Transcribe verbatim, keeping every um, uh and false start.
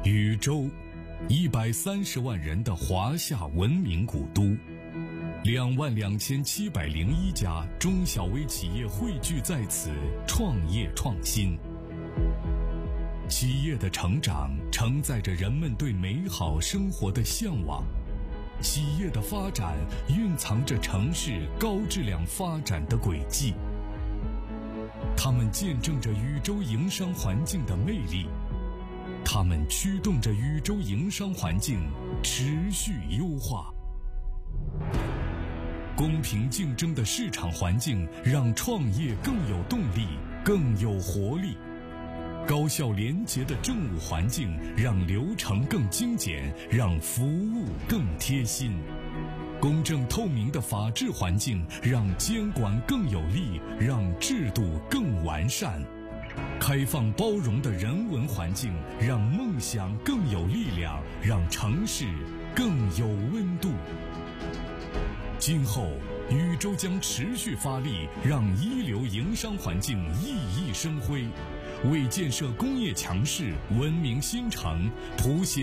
禹州，一百三十万人的华夏文明古都，两万两千七百零一家中小微企业汇聚在此，创业创新。企业的成长承载着人们对美好生活的向往，企业的发展蕴藏着城市高质量发展的轨迹。它们见证着禹州营商环境的魅力，它们驱动着禹州营商环境持续优化。公平竞争的市场环境让创业更有动力，更有活力。高效廉洁的政务环境让流程更精简，让服务更贴心。公正透明的法治环境让监管更有力，让制度更完善。开放包容的人文环境让梦想更有力量，让城市更有温度。今后禹州将持续发力，让一流营商环境熠熠生辉，为建设工业强市、文明新城谱写